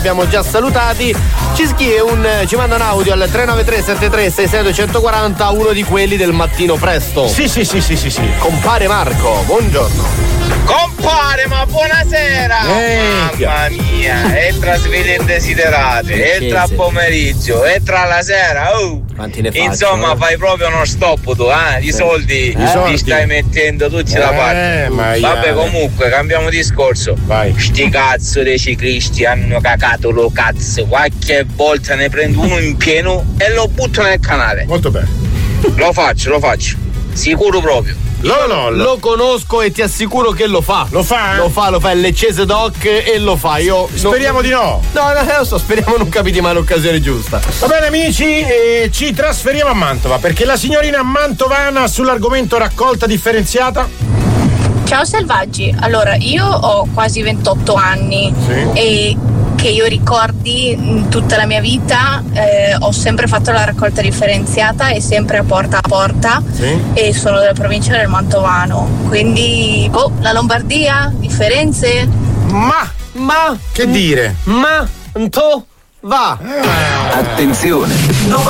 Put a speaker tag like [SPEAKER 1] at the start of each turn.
[SPEAKER 1] abbiamo già salutati. Ci manda un audio al 393 73 66 140, uno di quelli del mattino presto.
[SPEAKER 2] Sì.
[SPEAKER 1] Compare Marco, buongiorno.
[SPEAKER 3] Compare, ma buonasera! Mamma mia, è tra sveglie indesiderate, è tra pomeriggio, è tra la sera.
[SPEAKER 1] Quanti ne faccio,
[SPEAKER 3] insomma, fai proprio uno stop tu, I soldi ti stai mettendo tutti da parte. Vabbè, comunque, cambiamo discorso.
[SPEAKER 2] Vai.
[SPEAKER 3] Sti cazzo dei ciclisti hanno cacato lo cazzo. Qualche volta ne prendo uno in pieno e lo butto nel canale.
[SPEAKER 2] Molto bene.
[SPEAKER 3] Lo faccio. Sicuro proprio.
[SPEAKER 1] Lo conosco e ti assicuro che lo fa.
[SPEAKER 2] Lo fa?
[SPEAKER 1] Lo fa, è leccese doc e lo fa. Io
[SPEAKER 2] speriamo di no.
[SPEAKER 1] No, lo so, speriamo non capiti mai l'occasione giusta.
[SPEAKER 2] Va bene amici, ci trasferiamo a Mantova perché la signorina mantovana sull'argomento raccolta differenziata.
[SPEAKER 4] Ciao selvaggi, allora io ho quasi 28 anni e che io ricordi in tutta la mia vita ho sempre fatto la raccolta differenziata e sempre a porta e sono della provincia del Mantovano, quindi la Lombardia, differenze?
[SPEAKER 2] Ma che dire?
[SPEAKER 1] Va.
[SPEAKER 5] Attenzione,